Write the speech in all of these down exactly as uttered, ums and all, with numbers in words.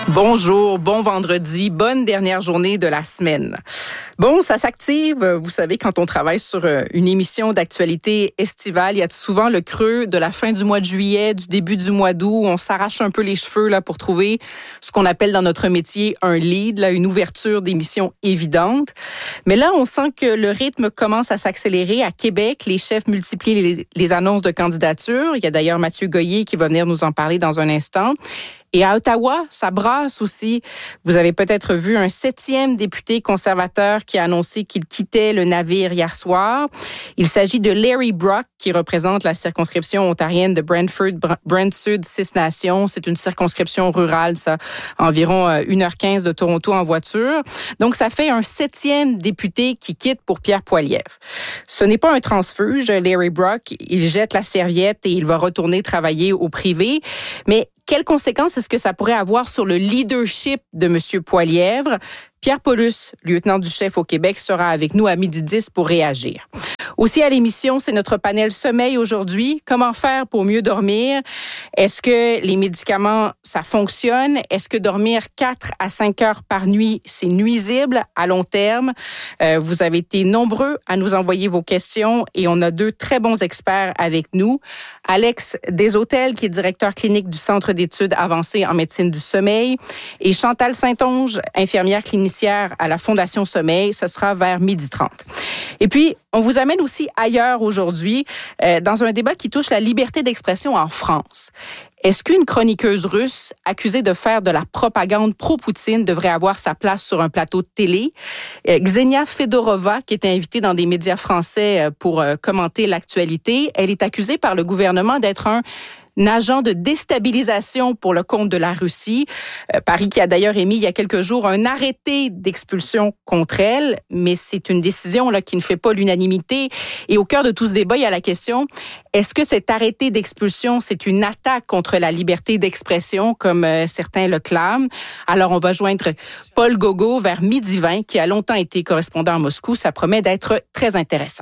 Bonjour, bon vendredi, bonne dernière journée de la semaine. Bon, ça s'active, vous savez, quand on travaille sur une émission d'actualité estivale, il y a souvent le creux de la fin du mois de juillet, du début du mois d'août, on s'arrache un peu les cheveux là pour trouver ce qu'on appelle dans notre métier un lead, là, une ouverture d'émission évidente. Mais là, on sent que le rythme commence à s'accélérer. À Québec, les chefs multiplient les, les annonces de candidature. Il y a d'ailleurs Mathieu Goyer qui va venir nous en parler dans un instant. Et à Ottawa, ça brasse aussi. Vous avez peut-être vu un septième député conservateur qui a annoncé qu'il quittait le navire hier soir. Il s'agit de Larry Brock, qui représente la circonscription ontarienne de Brantford-Brant-Sud, Six Nations. C'est une circonscription rurale, ça, environ une heure quinze de Toronto en voiture. Donc, ça fait un septième député qui quitte pour Pierre Poilievre. Ce n'est pas un transfuge, Larry Brock. Il jette la serviette et il va retourner travailler au privé. Mais quelles conséquences est-ce que ça pourrait avoir sur le leadership de M. Poilievre? Pierre Paulus, lieutenant du chef au Québec, sera avec nous à midi dix pour réagir. Aussi à l'émission, c'est notre panel sommeil aujourd'hui. Comment faire pour mieux dormir? Est-ce que les médicaments, ça fonctionne? Est-ce que dormir quatre à cinq heures par nuit, c'est nuisible à long terme? Euh, vous avez été nombreux à nous envoyer vos questions et on a deux très bons experts avec nous. Alex Deshôtels, qui est directeur clinique du Centre d'études avancées en médecine du sommeil, et Chantal Saint-Onge, infirmière clinicière à la Fondation Sommeil. Ce sera vers midi trente. Et puis, on vous amène aussi ailleurs aujourd'hui, euh, dans un débat qui touche la liberté d'expression en France. Est-ce qu'une chroniqueuse russe accusée de faire de la propagande pro-Poutine devrait avoir sa place sur un plateau de télé? Euh, Ksenia Fedorova, qui était invitée dans des médias français pour euh, commenter l'actualité, elle est accusée par le gouvernement d'être un Un agent de déstabilisation pour le compte de la Russie. Euh, Paris qui a d'ailleurs émis il y a quelques jours un arrêté d'expulsion contre elle, mais c'est une décision là qui ne fait pas l'unanimité. Et au cœur de tout ce débat, il y a la question, est-ce que cet arrêté d'expulsion, c'est une attaque contre la liberté d'expression, comme euh, certains le clament? Alors, on va joindre Paul Gogo vers midi vingt, qui a longtemps été correspondant à Moscou. Ça promet d'être très intéressant.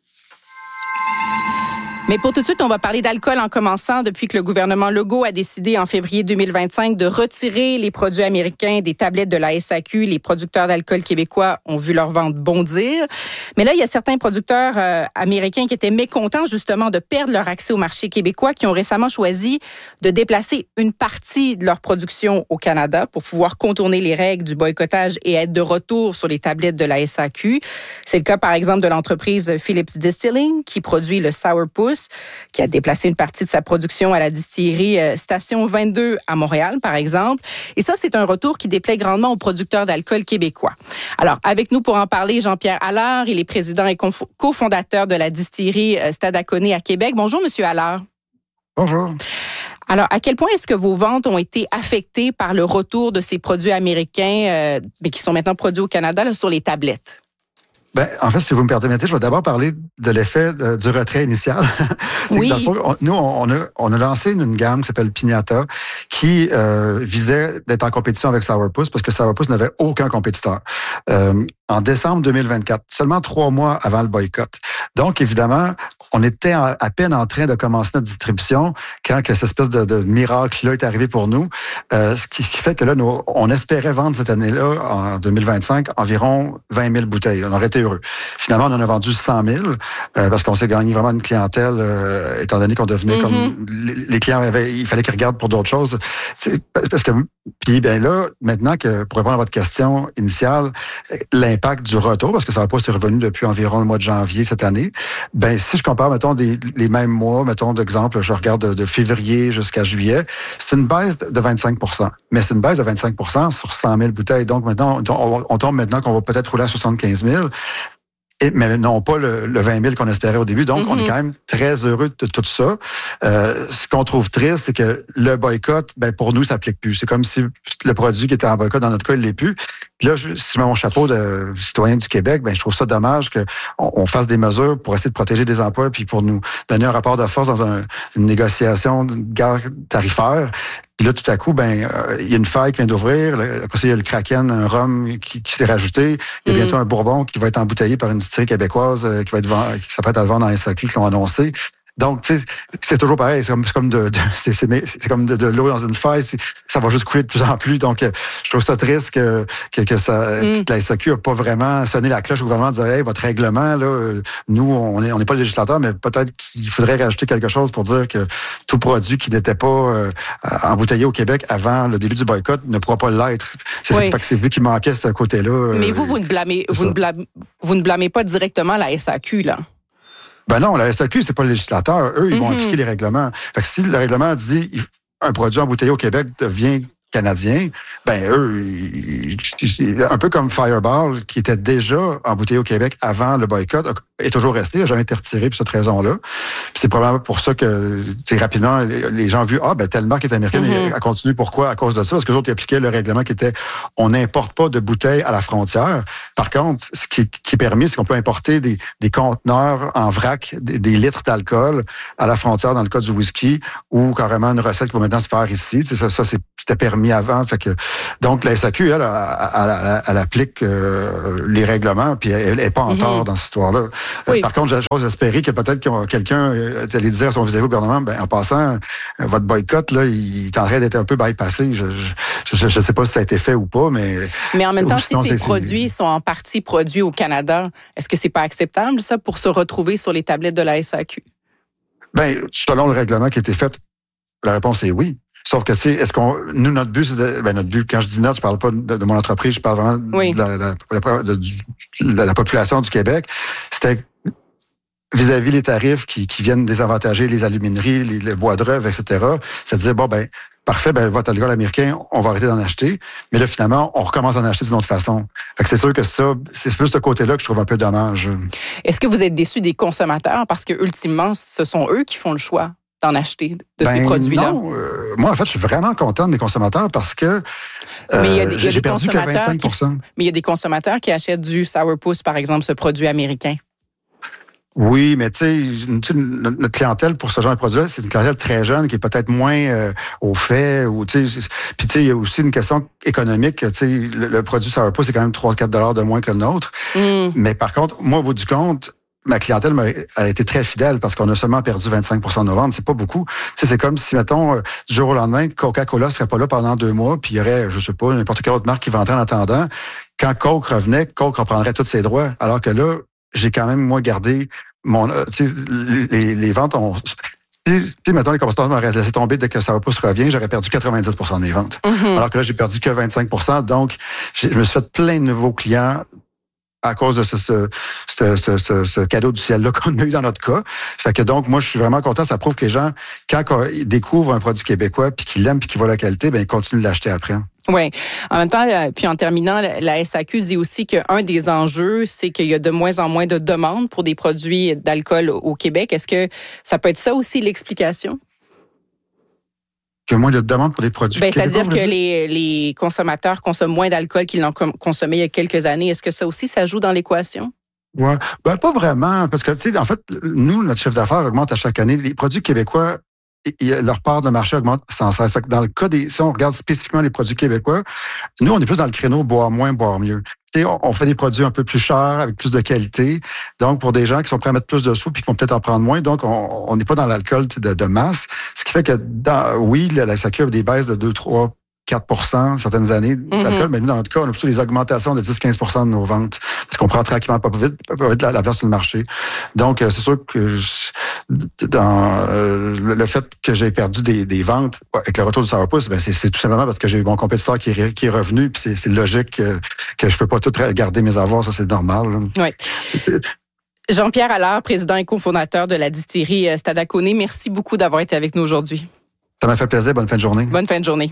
Mais pour tout de suite, on va parler d'alcool en commençant. Depuis que le gouvernement Legault a décidé en février deux mille vingt-cinq de retirer les produits américains des tablettes de la S A Q, les producteurs d'alcool québécois ont vu leur vente bondir. Mais là, il y a certains producteurs euh, américains qui étaient mécontents justement de perdre leur accès au marché québécois, qui ont récemment choisi de déplacer une partie de leur production au Canada pour pouvoir contourner les règles du boycottage et être de retour sur les tablettes de la S A Q. C'est le cas, par exemple, de l'entreprise Phillips Distilling, qui produit le Sourpuss, qui a déplacé une partie de sa production à la distillerie Station vingt-deux à Montréal, par exemple. Et ça, c'est un retour qui déplaît grandement aux producteurs d'alcool québécois. Alors, avec nous pour en parler, Jean-Pierre Allard, il est président et cofondateur de la distillerie Stadacone à Québec. Bonjour, Monsieur Allard. Bonjour. Alors, à quel point est-ce que vos ventes ont été affectées par le retour de ces produits américains, euh, mais qui sont maintenant produits au Canada, là, sur les tablettes? Ben, en fait, si vous me permettez, je vais d'abord parler de l'effet de, du retrait initial. Oui. Dans le fond, on, nous, on a, on a lancé une, une gamme qui s'appelle Piñata, qui euh, visait d'être en compétition avec Sourpuss, parce que Sourpuss n'avait aucun compétiteur. Euh, en décembre deux mille vingt-quatre, seulement trois mois avant le boycott. Donc, évidemment, on était en, à peine en train de commencer notre distribution quand que cette espèce de, de miracle-là est arrivé pour nous. Euh, ce qui, qui fait que là, nous, on espérait vendre cette année-là, en deux mille vingt-cinq, environ vingt mille bouteilles. On aurait été heureux. Finalement, on en a vendu cent mille euh, parce qu'on s'est gagné vraiment une clientèle, euh, étant donné qu'on devenait mm-hmm. comme... Les, les clients, avaient, il fallait qu'ils regardent pour d'autres choses. C'est, parce que, puis bien là, maintenant, que pour répondre à votre question initiale, l'impact du retour, parce que ça va pas s'est revenu depuis environ le mois de janvier cette année, ben si je compare, mettons, des, les mêmes mois, mettons, d'exemple, je regarde de, de février jusqu'à juillet, c'est une baisse de vingt-cinq pour cent. Mais c'est une baisse de vingt-cinq pour cent sur cent mille bouteilles. Donc maintenant, on, on tombe maintenant qu'on va peut-être rouler à soixante-quinze mille. Et, mais non pas le, le vingt mille qu'on espérait au début. Donc, mm-hmm. on est quand même très heureux de tout ça. Euh, ce qu'on trouve triste, c'est que le boycott, ben pour nous, ça s'applique plus. C'est comme si le produit qui était en boycott, dans notre cas, il l'est plus. Puis là, je, si je mets mon chapeau de citoyen du Québec, ben je trouve ça dommage qu'on on fasse des mesures pour essayer de protéger des emplois puis pour nous donner un rapport de force dans un, une négociation de guerre tarifaire. Puis là, tout à coup, ben, euh, il y a une faille qui vient d'ouvrir. Après ça, il y a le Kraken, un rhum qui, qui s'est rajouté. Il y a bientôt mm. un Bourbon qui va être embouteillé par une distillerie québécoise euh, qui va être vend- qui s'apprête à le vendre en S A Q, qui l'ont annoncé. Donc, tu sais, c'est toujours pareil. C'est comme, c'est comme de, de c'est, c'est, c'est comme de, de l'eau dans une faille. C'est, ça va juste couler de plus en plus. Donc, euh, je trouve ça triste que, que, que, ça, mm. que la S A Q n'a pas vraiment sonné la cloche au gouvernement en disant, hey, votre règlement, là, euh, nous, on n'est on n'est pas le législateur, mais peut-être qu'il faudrait rajouter quelque chose pour dire que tout produit qui n'était pas euh, embouteillé au Québec avant le début du boycott ne pourra pas l'être. C'est, oui. Fait que c'est vu qu'il manquait ce côté-là. Mais vous, vous ne blâmez, vous ne blâmez, vous ne blâmez pas directement la S A Q, là? Ben non, la S A Q, c'est pas le législateur. Eux, ils mm-hmm. vont appliquer les règlements. Fait que si le règlement dit un produit embouteillé au Québec devient canadien, ben eux, ils, ils, un peu comme Fireball, qui était déjà embouteillé au Québec avant le boycott, est toujours resté, n'a jamais été retiré pour cette raison-là. Puis c'est probablement pour ça que, rapidement, les, les gens ont vu, ah, ben telle marque est américaine, mm-hmm. elle continue. Pourquoi? À cause de ça. Parce que les autres, ils appliquaient le règlement qui était, on n'importe pas de bouteilles à la frontière. Par contre, ce qui, qui est permis, c'est qu'on peut importer des, des conteneurs en vrac, des, des litres d'alcool à la frontière dans le cas du whisky, ou carrément une recette qui va maintenant se faire ici. C'est ça, ça c'est, c'était permis avant. Fait que, donc, la S A Q, elle, elle, elle, elle, elle applique euh, les règlements, puis elle n'est pas en mm-hmm. tort dans cette histoire-là. Oui. Euh, par contre, j'ose espérer que peut-être que quelqu'un euh, allait dire à son vis-à-vis au gouvernement, ben, en passant, euh, votre boycott, là, il est en train d'être un peu bypassé. Je ne sais pas si ça a été fait ou pas, mais... Mais en même temps, si ces produits sont en partie produits au Canada, est-ce que c'est pas acceptable, ça, pour se retrouver sur les tablettes de la S A Q? Ben, selon le règlement qui a été fait, la réponse est oui. Sauf que, tu sais, est-ce qu'on, nous, notre but, c'est de, ben, notre but, quand je dis notre, je parle pas de, de mon entreprise, je parle vraiment oui. de, la, la, de, de, de la population du Québec. C'était vis-à-vis les tarifs qui, qui viennent désavantager les alumineries, les, les bois d'œuvre, et cetera. Ça disait, bon, ben, parfait, ben, votre alcool américain, on va arrêter d'en acheter. Mais là, finalement, on recommence à en acheter d'une autre façon. Fait que c'est sûr que ça, c'est plus ce côté-là que je trouve un peu dommage. Est-ce que vous êtes déçu des consommateurs? Parce que, ultimement, ce sont eux qui font le choix d'en acheter de ben ces produits-là? Non, euh, moi, en fait, je suis vraiment content des consommateurs parce que euh, mais il y a des, il y a j'ai des perdu que vingt-cinq pour cent. Qui, mais il y a des consommateurs qui achètent du Sourpuss, par exemple, ce produit américain. Oui, mais tu sais, notre clientèle pour ce genre de produit-là, c'est une clientèle très jeune qui est peut-être moins euh, au fait. Ou, puis tu sais, il y a aussi une question économique. Tu sais, le, le produit Sourpuss, c'est quand même trois à quatre dollars de moins que le nôtre. Mm. Mais par contre, moi, au bout du compte, ma clientèle a été très fidèle parce qu'on a seulement perdu vingt-cinq pour cent de nos ventes. C'est pas beaucoup. Tu sais, c'est comme si, mettons, du jour au lendemain, Coca-Cola serait pas là pendant deux mois, puis il y aurait, je sais pas, n'importe quelle autre marque qui vendrait en attendant. Quand Coke revenait, Coke reprendrait tous ses droits. Alors que là, j'ai quand même, moi, gardé mon... Tu sais, les, les ventes ont... Si, si, mettons, les consommateurs m'auraient laissé tomber dès que Sourpuss revient, j'aurais perdu quatre-vingt-dix pour cent de mes ventes. Mm-hmm. Alors que là, j'ai perdu que vingt-cinq pour cent. Donc, je me suis fait plein de nouveaux clients à cause de ce, ce, ce, ce, ce, ce cadeau du ciel-là qu'on a eu dans notre cas. Fait que donc, moi, je suis vraiment content. Ça prouve que les gens, quand ils découvrent un produit québécois, puis qu'ils l'aiment, puis qu'ils voient la qualité, ben ils continuent de l'acheter après. Oui. En même temps, puis en terminant, la S A Q dit aussi qu'un des enjeux, c'est qu'il y a de moins en moins de demandes pour des produits d'alcool au Québec. Est-ce que ça peut être ça aussi l'explication? Qu'il y a moins de demandes pour des produits ben, c'est-à-dire que les, les consommateurs consomment moins d'alcool qu'ils n'en consommaient il y a quelques années. Est-ce que ça aussi, ça joue dans l'équation? Oui. Ben, pas vraiment. Parce que, tu sais, en fait, nous, notre chiffre d'affaires augmente à chaque année. Les produits québécois, leur part de marché augmente sans cesse. Fait que dans le cas des, si on regarde spécifiquement les produits québécois, nous, on est plus dans le créneau boire moins, boire mieux. Tu sais, on fait des produits un peu plus chers, avec plus de qualité. Donc, pour des gens qui sont prêts à mettre plus de sous puis qui vont peut-être en prendre moins, donc on n'est pas dans l'alcool de, de masse. Ce qui fait que, dans, oui, la, la S A Q a des baisses de deux, trois, quatre pour cent certaines années d'alcool, mm-hmm. mais nous, dans notre cas, on a plutôt des augmentations de dix à quinze pour cent de nos ventes, parce qu'on prend tranquillement pas vite, pas vite la, la place sur le marché. Donc, c'est sûr que je, dans euh, le fait que j'ai perdu des, des ventes avec le retour du Sourpuss, ben c'est, c'est tout simplement parce que j'ai eu mon compétiteur qui est, qui est revenu, puis c'est, c'est logique que, que je peux pas tout garder mes avoirs, ça c'est normal. Oui. Jean-Pierre Allard, président et cofondateur de la distillerie Stadaconé, merci beaucoup d'avoir été avec nous aujourd'hui. Ça m'a fait plaisir. Bonne fin de journée. Bonne fin de journée.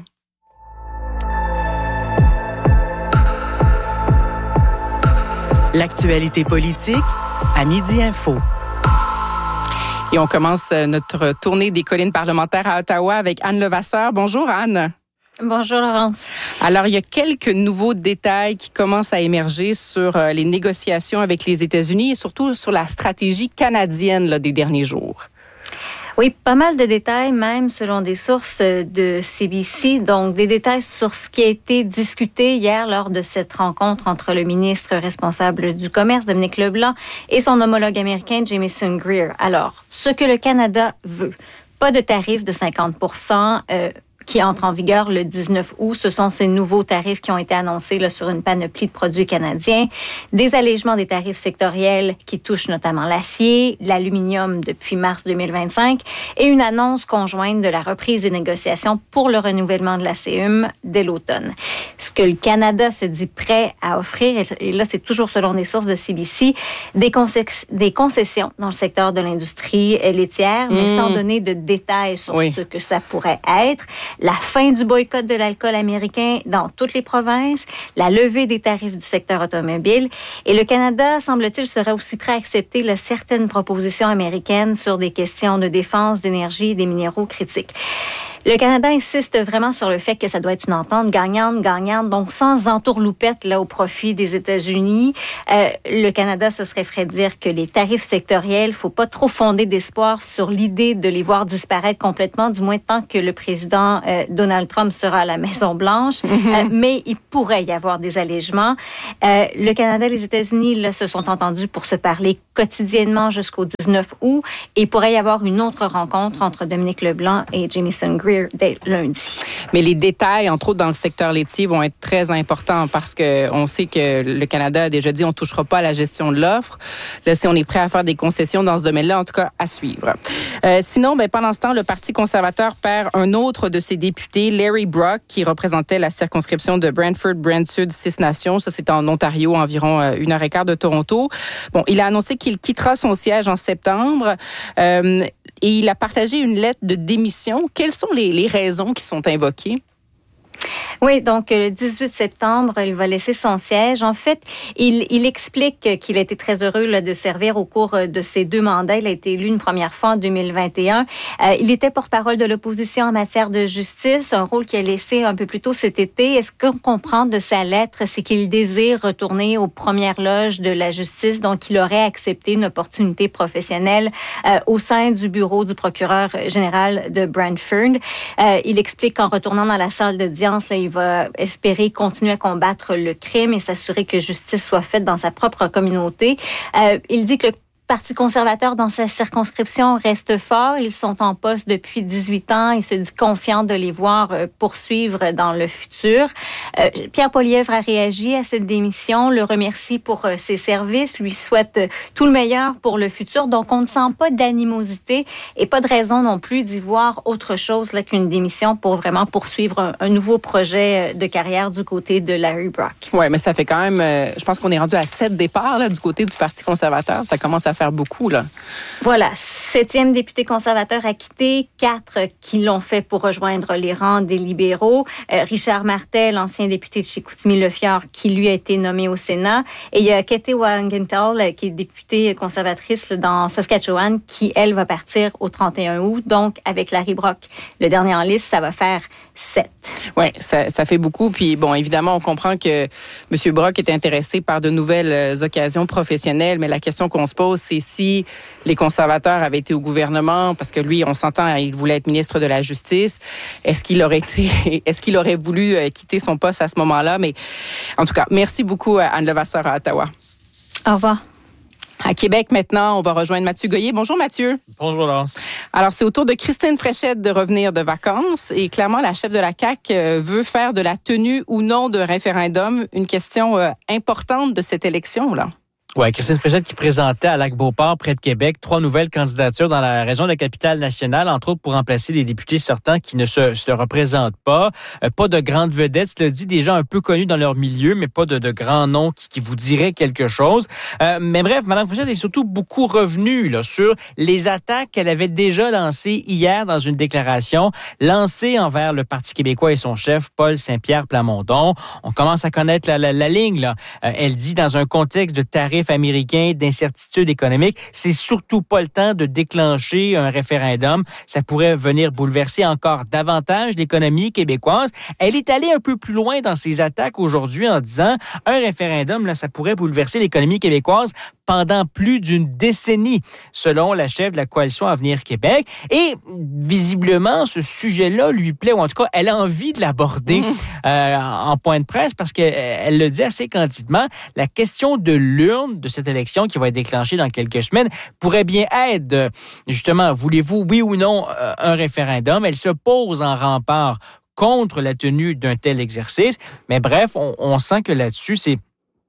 L'actualité politique à Midi Info. Et on commence notre tournée des collines parlementaires à Ottawa avec Anne Levasseur. Bonjour Anne. Bonjour Laurence. Alors, il y a quelques nouveaux détails qui commencent à émerger sur les négociations avec les États-Unis et surtout sur la stratégie canadienne là, des derniers jours. Oui, pas mal de détails, même selon des sources de C B C. Donc, des détails sur ce qui a été discuté hier lors de cette rencontre entre le ministre responsable du Commerce, Dominique Leblanc, et son homologue américain, Jamieson Greer. Alors, ce que le Canada veut, pas de tarif de cinquante pour cent euh, qui entre en vigueur le dix-neuf août. Ce sont ces nouveaux tarifs qui ont été annoncés là, sur une panoplie de produits canadiens. Des allégements des tarifs sectoriels qui touchent notamment l'acier, l'aluminium depuis mars deux mille vingt-cinq et une annonce conjointe de la reprise des négociations pour le renouvellement de la C E M dès l'automne. Ce que le Canada se dit prêt à offrir, et là c'est toujours selon des sources de C B C, des, concessions, des concessions dans le secteur de l'industrie laitière, mais mmh. sans donner de détails sur oui. ce que ça pourrait être. La fin du boycott de l'alcool américain dans toutes les provinces, la levée des tarifs du secteur automobile. Et le Canada, semble-t-il, serait aussi prêt à accepter là, certaines propositions américaines sur des questions de défense, d'énergie et des minéraux critiques. Le Canada insiste vraiment sur le fait que ça doit être une entente gagnante-gagnante, donc sans entourloupette là, au profit des États-Unis. Euh, le Canada se serait fait dire que les tarifs sectoriels, il ne faut pas trop fonder d'espoir sur l'idée de les voir disparaître complètement, du moins tant que le président euh, Donald Trump sera à la Maison-Blanche. Mm-hmm. Euh, mais il pourrait y avoir des allègements. Euh, le Canada et les États-Unis là, se sont entendus pour se parler quotidiennement jusqu'au dix-neuf août et il pourrait y avoir une autre rencontre entre Dominique Leblanc et Jamieson Greer dès lundi. Mais les détails, entre autres dans le secteur laitier, vont être très importants parce que on sait que le Canada a déjà dit on ne touchera pas à la gestion de l'offre. Là, si on est prêt à faire des concessions dans ce domaine-là, en tout cas, à suivre. Euh, sinon, ben, pendant ce temps, le Parti conservateur perd un autre de ses députés, Larry Brock, qui représentait la circonscription de Brantford-Brant-Sud, Six Nations. Ça, c'est en Ontario, environ une heure et quart de Toronto. Bon, il a annoncé qu'il quittera son siège en septembre. Euh, Et il a partagé une lettre de démission. Quelles sont les, les raisons qui sont invoquées? Oui, donc le dix-huit septembre, il va laisser son siège. En fait, il, il explique qu'il a été très heureux là, de servir au cours de ses deux mandats. Il a été élu une première fois en deux mille vingt et un. Euh, il était porte-parole de l'opposition en matière de justice, un rôle qu'il a laissé un peu plus tôt cet été. Est-ce qu'on comprend de sa lettre, c'est qu'il désire retourner aux premières loges de la justice, donc il aurait accepté une opportunité professionnelle euh, au sein du bureau du procureur général de Brantford. Euh, il explique qu'en retournant dans la salle d'audience, là, il va espérer continuer à combattre le crime et s'assurer que justice soit faite dans sa propre communauté. Euh, il dit que le Parti conservateur dans sa circonscription reste fort. Ils sont en poste depuis dix-huit ans. Il se dit confiant de les voir poursuivre dans le futur. Euh, Pierre Poilievre a réagi à cette démission, le remercie pour ses services, lui souhaite tout le meilleur pour le futur. Donc, on ne sent pas d'animosité et pas de raison non plus d'y voir autre chose là, qu'une démission pour vraiment poursuivre un, un nouveau projet de carrière du côté de Larry Brock. Oui, mais ça fait quand même, euh, je pense qu'on est rendu à sept départs là, du côté du Parti conservateur. Ça commence à faire beaucoup, là. Voilà. Septième député conservateur a quitté, quatre qui l'ont fait pour rejoindre les rangs des libéraux. Euh, Richard Martel, ancien député de Chicoutimi-Le-Fjord, qui lui a été nommé au Sénat. Et il y a Katie Wangenthal, qui est députée conservatrice dans Saskatchewan, qui, elle, va partir au trente et un août. Donc, avec Larry Brock, le dernier en liste, ça va faire sept. Oui, ça, ça fait beaucoup. Puis, bon, évidemment, on comprend que M. Brock est intéressé par de nouvelles occasions professionnelles, mais la question qu'on se pose, c'est si les conservateurs avaient été au gouvernement, parce que lui, on s'entend, il voulait être ministre de la Justice, est-ce qu'il aurait été, est-ce qu'il aurait voulu quitter son poste à ce moment-là? Mais en tout cas, merci beaucoup, Anne Levasseur à Ottawa. Au revoir. À Québec, maintenant, on va rejoindre Mathieu Goyer. Bonjour, Mathieu. Bonjour, Laurence. Alors, c'est au tour de Christine Fréchette de revenir de vacances. Et clairement, la chef de la C A Q veut faire de la tenue ou non de référendum une question importante de cette élection-là. Oui, Christine Fréchette qui présentait à Lac-Beauport, près de Québec, trois nouvelles candidatures dans la région de la capitale nationale, entre autres pour remplacer des députés sortants qui ne se, se représentent pas. Euh, pas de grandes vedettes, cela dit, des gens un peu connus dans leur milieu, mais pas de, de grands noms qui, qui vous diraient quelque chose. Euh, mais bref, Mme Fréchette est surtout beaucoup revenue là, sur les attaques qu'elle avait déjà lancées hier dans une déclaration lancée envers le Parti québécois et son chef, Paul Saint-Pierre Plamondon. On commence à connaître la, la, la ligne. Là. Euh, elle dit, dans un contexte de tarifs chiffres américains d'incertitude économique. C'est surtout pas le temps de déclencher un référendum. Ça pourrait venir bouleverser encore davantage l'économie québécoise. Elle est allée un peu plus loin dans ses attaques aujourd'hui en disant un référendum, là, ça pourrait bouleverser l'économie québécoise pendant plus d'une décennie, selon la chef de la coalition Avenir Québec. Et visiblement, ce sujet-là lui plaît, ou en tout cas, elle a envie de l'aborder mmh. euh, en point de presse parce qu'elle le dit assez candidement. La question de l'urne de cette élection qui va être déclenchée dans quelques semaines pourrait bien être, justement, voulez-vous, oui ou non, un référendum? Elle se pose en rempart contre la tenue d'un tel exercice. Mais bref, on, on sent que là-dessus, c'est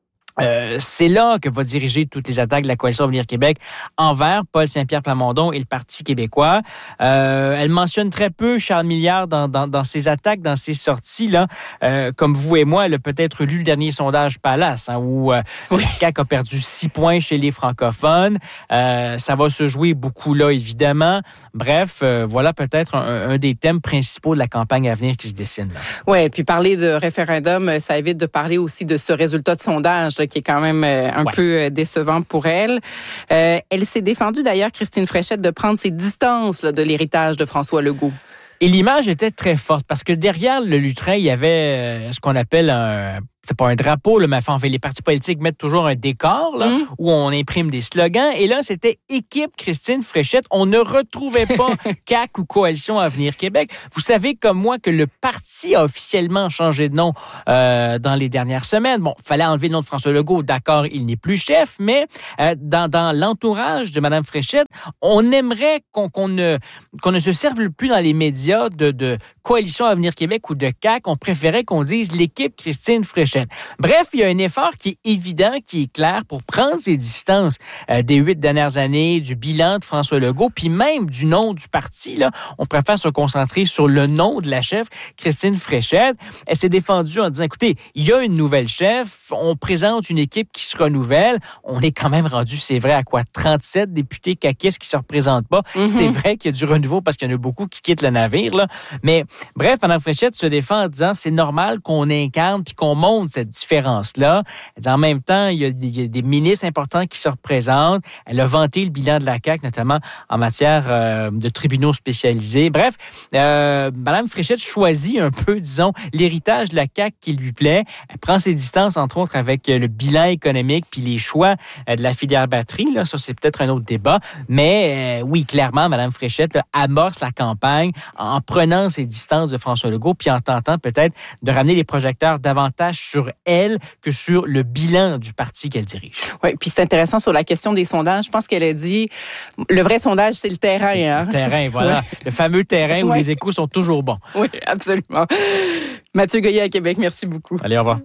Euh, c'est là que va diriger toutes les attaques de la Coalition Avenir Québec envers Paul Saint-Pierre Plamondon et le Parti québécois. Euh, elle mentionne très peu Charles Milliard dans, dans, dans ses attaques, dans ses sorties. Là, euh, comme vous et moi, elle a peut-être lu le dernier sondage Palace, hein, où euh, oui. la C A Q a perdu six points chez les francophones. Euh, ça va se jouer beaucoup là, évidemment. Bref, euh, voilà peut-être un, un des thèmes principaux de la campagne à venir qui se dessine. Oui, puis parler de référendum, ça évite de parler aussi de ce résultat de sondage là, qui est quand même un ouais. peu décevant pour elle. Euh, elle s'est défendue d'ailleurs, Christine Fréchette, de prendre ses distances là, de l'héritage de François Legault. Et l'image était très forte parce que derrière le lutrin, il y avait ce qu'on appelle un... C'est pas un drapeau, là, mais enfin, les partis politiques mettent toujours un décor là, mmh. où on imprime des slogans. Et là, c'était Équipe Christine Fréchette. On ne retrouvait pas C A Q ou Coalition Avenir Québec. Vous savez comme moi que le parti a officiellement changé de nom euh, dans les dernières semaines. Bon, il fallait enlever le nom de François Legault. D'accord, il n'est plus chef, mais euh, dans, dans l'entourage de Mme Fréchette, on aimerait qu'on, qu'on, ne, qu'on ne se serve plus dans les médias de, de Coalition Avenir Québec ou de C A Q. On préférait qu'on dise l'Équipe Christine Fréchette. Bref, il y a un effort qui est évident, qui est clair pour prendre ses distances euh, des huit dernières années, du bilan de François Legault, puis même du nom du parti. Là, on préfère se concentrer sur le nom de la chef, Christine Fréchette. Elle s'est défendue en disant, écoutez, il y a une nouvelle chef, on présente une équipe qui se renouvelle. On est quand même rendu, c'est vrai, à quoi, trente-sept députés caquistes qui ne se représentent pas. Mm-hmm. C'est vrai qu'il y a du renouveau parce qu'il y en a beaucoup qui quittent le navire. Là. Mais bref, Mme Fréchette se défend en disant, c'est normal qu'on incarne puis qu'on monte cette différence-là. Elle dit, en même temps, il y, a des, il y a des ministres importants qui se représentent. Elle a vanté le bilan de la C A Q, notamment en matière euh, de tribunaux spécialisés. Bref, euh, Mme Fréchette choisit un peu, disons, l'héritage de la C A Q qui lui plaît. Elle prend ses distances, entre autres, avec le bilan économique puis les choix de la filière batterie. Là, ça, c'est peut-être un autre débat. Mais euh, oui, clairement, Mme Fréchette là, amorce la campagne en prenant ses distances de François Legault puis en tentant peut-être de ramener les projecteurs davantage sur elle que sur le bilan du parti qu'elle dirige. Oui, puis c'est intéressant sur la question des sondages. Je pense qu'elle a dit, le vrai sondage, c'est le terrain. C'est hein? Le terrain, voilà. Ouais. Le fameux terrain où ouais. les échos sont toujours bons. Oui, absolument. Mathieu Goyer à Québec, merci beaucoup. Allez, au revoir.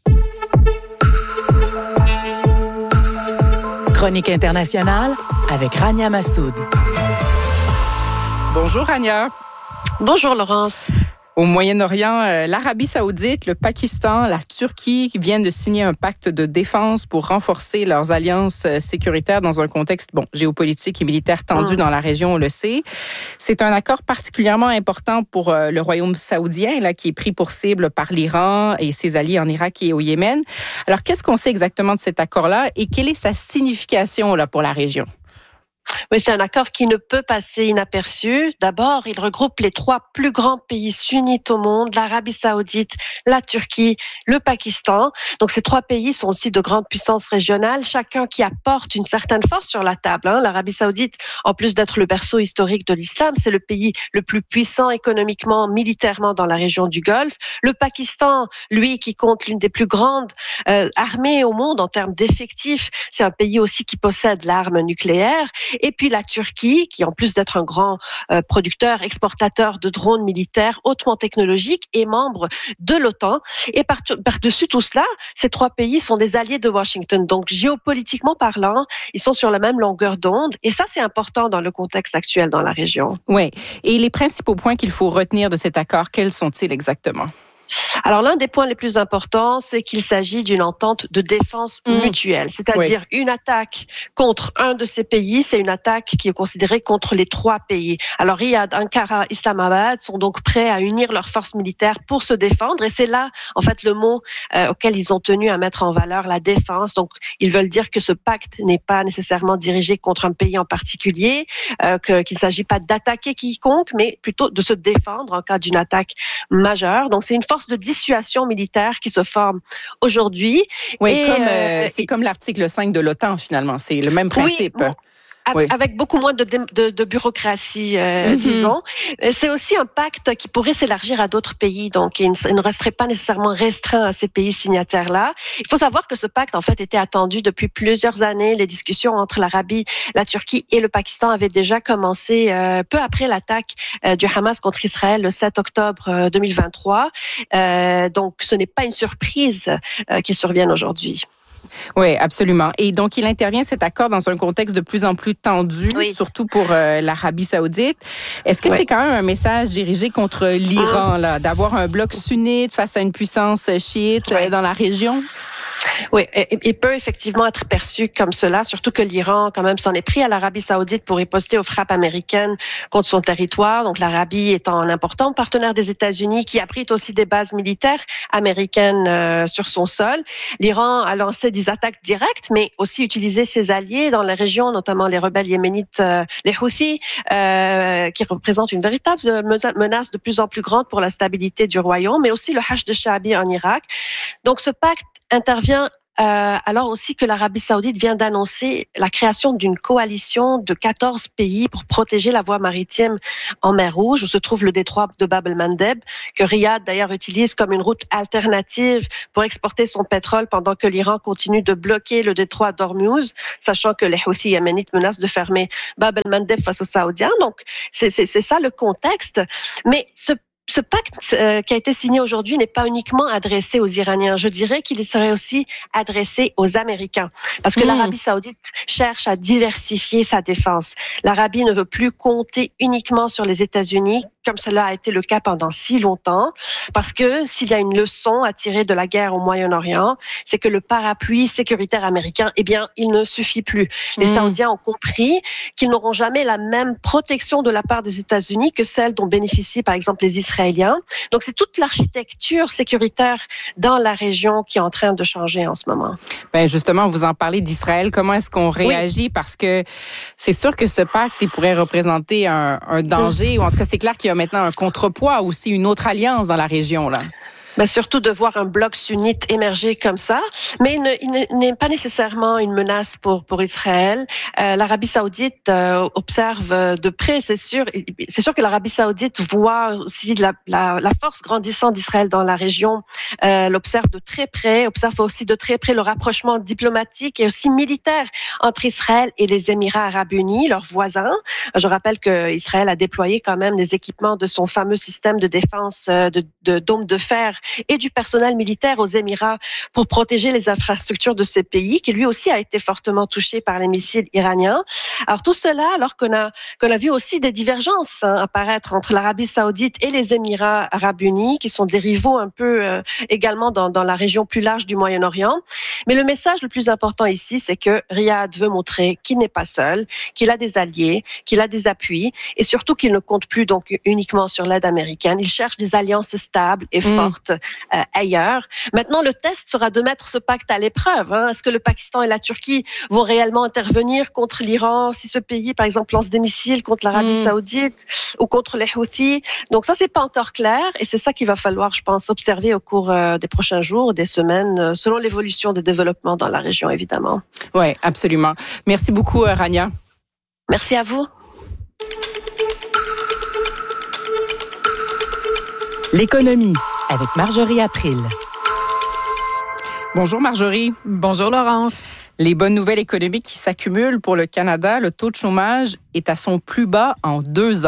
Chronique internationale avec Rania Massoud. Bonjour, Rania. Bonjour, Laurence. Au Moyen-Orient, euh, l'Arabie saoudite, le Pakistan, la Turquie viennent de signer un pacte de défense pour renforcer leurs alliances euh, sécuritaires dans un contexte bon, géopolitique et militaire tendu mmh. dans la région, on le sait. C'est un accord particulièrement important pour euh, le royaume saoudien, là, qui est pris pour cible par l'Iran et ses alliés en Irak et au Yémen. Alors, qu'est-ce qu'on sait exactement de cet accord-là et quelle est sa signification là, pour la région? Oui, c'est un accord qui ne peut passer inaperçu. D'abord, il regroupe les trois plus grands pays sunnites au monde, l'Arabie saoudite, la Turquie, le Pakistan. Donc, ces trois pays sont aussi de grandes puissances régionales, chacun qui apporte une certaine force sur la table. Hein. L'Arabie saoudite, en plus d'être le berceau historique de l'islam, c'est le pays le plus puissant économiquement, militairement dans la région du Golfe. Le Pakistan, lui, qui compte l'une des plus grandes euh, armées au monde en termes d'effectifs, c'est un pays aussi qui possède l'arme nucléaire. Et puis la Turquie, qui en plus d'être un grand euh, producteur, exportateur de drones militaires hautement technologiques, est membre de l'OTAN. Et par, par-dessus tout cela, ces trois pays sont des alliés de Washington. Donc géopolitiquement parlant, ils sont sur la même longueur d'onde. Et ça, c'est important dans le contexte actuel dans la région. Oui. Et les principaux points qu'il faut retenir de cet accord, quels sont-ils exactement? Alors, l'un des points les plus importants, c'est qu'il s'agit d'une entente de défense mmh. mutuelle, c'est-à-dire oui. une attaque contre un de ces pays, c'est une attaque qui est considérée contre les trois pays. Alors, Riyad, Ankara, Islamabad sont donc prêts à unir leurs forces militaires pour se défendre, et c'est là, en fait, le mot euh, auquel ils ont tenu à mettre en valeur la défense. Donc, ils veulent dire que ce pacte n'est pas nécessairement dirigé contre un pays en particulier, euh, que, qu'il ne s'agit pas d'attaquer quiconque, mais plutôt de se défendre en cas d'une attaque majeure. Donc, c'est une force de dissuasion militaire qui se forme aujourd'hui. Oui, et, comme, euh, c'est comme l'article cinq de l'OTAN, finalement. C'est le même principe. Oui, bon. Oui. Avec beaucoup moins de, de, de bureaucratie, euh, mm-hmm. disons. C'est aussi un pacte qui pourrait s'élargir à d'autres pays, donc il ne, il ne resterait pas nécessairement restreint à ces pays signataires-là. Il faut savoir que ce pacte, en fait, était attendu depuis plusieurs années. Les discussions entre l'Arabie, la Turquie et le Pakistan avaient déjà commencé euh, peu après l'attaque euh, du Hamas contre Israël le sept octobre euh, deux mille vingt-trois. Euh, donc, ce n'est pas une surprise euh, qu'il survienne aujourd'hui. Oui, absolument. Et donc, il intervient, cet accord, dans un contexte de plus en plus tendu, oui. surtout pour euh, l'Arabie saoudite. Est-ce que oui. c'est quand même un message dirigé contre l'Iran, là, d'avoir un bloc sunnite face à une puissance chiite oui. euh, dans la région? Oui, il peut effectivement être perçu comme cela, surtout que l'Iran, quand même, s'en est pris à l'Arabie saoudite pour riposter aux frappes américaines contre son territoire. Donc, l'Arabie étant un important partenaire des États-Unis qui abrite aussi des bases militaires américaines euh, sur son sol. L'Iran a lancé des attaques directes, mais aussi utilisé ses alliés dans la région, notamment les rebelles yéménites, euh, les Houthis, euh, qui représentent une véritable menace de plus en plus grande pour la stabilité du royaume, mais aussi le Hashd al-Sha'bi en Irak. Donc, ce pacte intervient Euh, alors aussi que l'Arabie saoudite vient d'annoncer la création d'une coalition de quatorze pays pour protéger la voie maritime en mer Rouge, où se trouve le détroit de Bab el-Mandeb, que Riyad d'ailleurs utilise comme une route alternative pour exporter son pétrole pendant que l'Iran continue de bloquer le détroit d'Ormuz, sachant que les Houthis yéménites menacent de fermer Bab el-Mandeb face aux Saoudiens. Donc c'est, c'est, c'est ça le contexte. Mais ce Ce pacte euh, qui a été signé aujourd'hui n'est pas uniquement adressé aux Iraniens. Je dirais qu'il serait aussi adressé aux Américains. Parce que mmh. l'Arabie saoudite cherche à diversifier sa défense. L'Arabie ne veut plus compter uniquement sur les États-Unis, comme cela a été le cas pendant si longtemps. Parce que s'il y a une leçon à tirer de la guerre au Moyen-Orient, c'est que le parapluie sécuritaire américain, eh bien, il ne suffit plus. Les mmh. Saoudiens ont compris qu'ils n'auront jamais la même protection de la part des États-Unis que celle dont bénéficient, par exemple, les Israéliens. Israélien. Donc, c'est toute l'architecture sécuritaire dans la région qui est en train de changer en ce moment. Ben justement, vous en parlez d'Israël. Comment est-ce qu'on réagit? Oui. Parce que c'est sûr que ce pacte il pourrait représenter un, un danger, ou en tout cas, c'est clair qu'il y a maintenant un contrepoids, aussi une autre alliance dans la région, là. Ben surtout de voir un bloc sunnite émerger comme ça, mais il, ne, il n'est pas nécessairement une menace pour pour Israël. Euh, L'Arabie saoudite euh, observe de près, c'est sûr. C'est sûr que l'Arabie saoudite voit aussi la, la, la force grandissante d'Israël dans la région. Euh, l'observe de très près, observe aussi de très près le rapprochement diplomatique et aussi militaire entre Israël et les Émirats arabes unis, leurs voisins. Je rappelle que Israël a déployé quand même des équipements de son fameux système de défense de, de dôme de fer et du personnel militaire aux Émirats pour protéger les infrastructures de ces pays, qui lui aussi a été fortement touché par les missiles iraniens. Alors tout cela, alors qu'on a qu'on a vu aussi des divergences hein, apparaître entre l'Arabie saoudite et les Émirats arabes unis, qui sont des rivaux un peu euh, également dans, dans la région plus large du Moyen-Orient. Mais le message le plus important ici, c'est que Riyad veut montrer qu'il n'est pas seul, qu'il a des alliés, qu'il a des appuis, et surtout qu'il ne compte plus donc uniquement sur l'aide américaine. Il cherche des alliances stables et mmh. fortes euh, ailleurs. Maintenant, le test sera de mettre ce pacte à l'épreuve. Hein. Est-ce que le Pakistan et la Turquie vont réellement intervenir contre l'Iran si ce pays, par exemple, lance des missiles contre l'Arabie mmh. saoudite ou contre les Houthis? Donc ça, c'est pas encore clair, et c'est ça qu'il va falloir, je pense, observer au cours euh, des prochains jours, des semaines, euh, selon l'évolution des développements dans la région, évidemment. Oui, absolument. Merci beaucoup, Rania. Merci à vous. L'économie avec Marjorie April. Bonjour Marjorie. Bonjour Laurence. Les bonnes nouvelles économiques qui s'accumulent pour le Canada, le taux de chômage est à son plus bas en deux ans.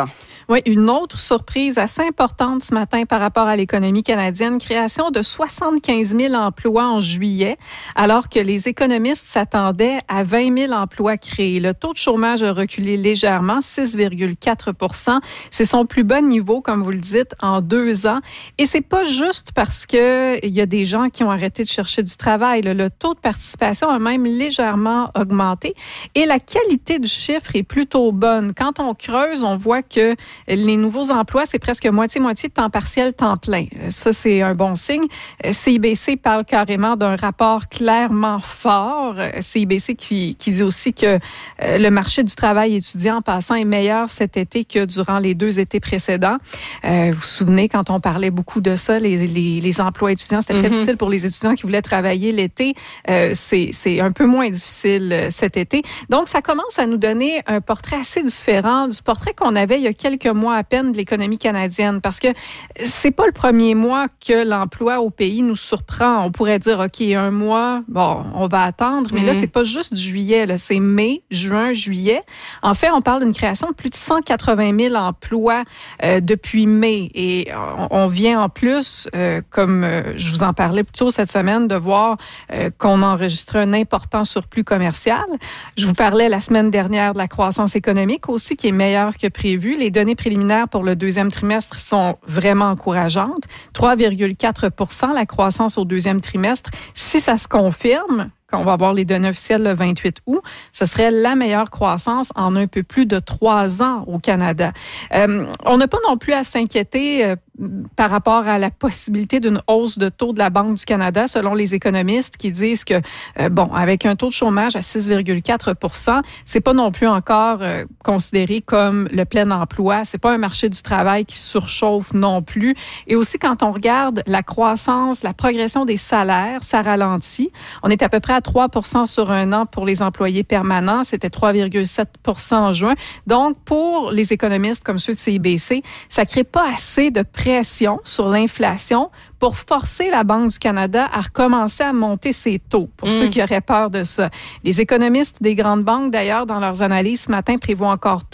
Oui, une autre surprise assez importante ce matin par rapport à l'économie canadienne, création de soixante-quinze mille emplois en juillet, alors que les économistes s'attendaient à vingt mille emplois créés. Le taux de chômage a reculé légèrement, six virgule quatre pour cent. C'est son plus bas niveau, comme vous le dites, en deux ans. Et c'est pas juste parce que il y a des gens qui ont arrêté de chercher du travail. Le, le taux de participation a même légèrement augmenté et la qualité du chiffre est plutôt bonne. Quand on creuse, on voit que les nouveaux emplois, c'est presque moitié-moitié de temps partiel, temps plein. Ça, c'est un bon signe. C I B C parle carrément d'un rapport clairement fort. C I B C qui, qui dit aussi que le marché du travail étudiant en passant est meilleur cet été que durant les deux étés précédents. Euh, vous vous souvenez, quand on parlait beaucoup de ça, les, les, les emplois étudiants, c'était très mm-hmm. difficile pour les étudiants qui voulaient travailler l'été. Euh, c'est, c'est un peu moins difficile euh, cet été. Donc, ça commence à nous donner un portrait assez différent du portrait qu'on avait il y a quelques mois à peine de l'économie canadienne, parce que c'est pas le premier mois que l'emploi au pays nous surprend. On pourrait dire, OK, un mois, bon, on va attendre, mais mm-hmm. là, c'est pas juste du juillet, là, c'est mai, juin, juillet. En fait, on parle d'une création de plus de cent quatre-vingt mille emplois euh, depuis mai, et on, on vient en plus, euh, comme euh, je vous en parlais plus tôt cette semaine, de voir euh, qu'on a enregistré un important surplus commercial. Je vous parlais la semaine dernière de la croissance économique aussi, qui est meilleure que prévu. Les données préliminaires pour le deuxième trimestre sont vraiment encourageantes. trois virgule quatre pour cent la croissance au deuxième trimestre. Si ça se confirme, quand on va avoir les données officielles le vingt-huit août, ce serait la meilleure croissance en un peu plus de trois ans au Canada. Euh, on n'a pas non plus à s'inquiéter euh, par rapport à la possibilité d'une hausse de taux de la Banque du Canada, selon les économistes qui disent que, euh, bon, avec un taux de chômage à six virgule quatre pour cent, c'est pas non plus encore euh, considéré comme le plein emploi. C'est pas un marché du travail qui surchauffe non plus. Et aussi, quand on regarde la croissance, la progression des salaires, ça ralentit. On est à peu près à trois pour cent sur un an pour les employés permanents. C'était trois virgule sept pour cent en juin. Donc, pour les économistes comme ceux de C I B C, ça crée pas assez de pression sur l'inflation pour forcer la Banque du Canada à recommencer à monter ses taux, pour mmh. ceux qui auraient peur de ça. Les économistes des grandes banques, d'ailleurs, dans leurs analyses ce matin, prévoient encore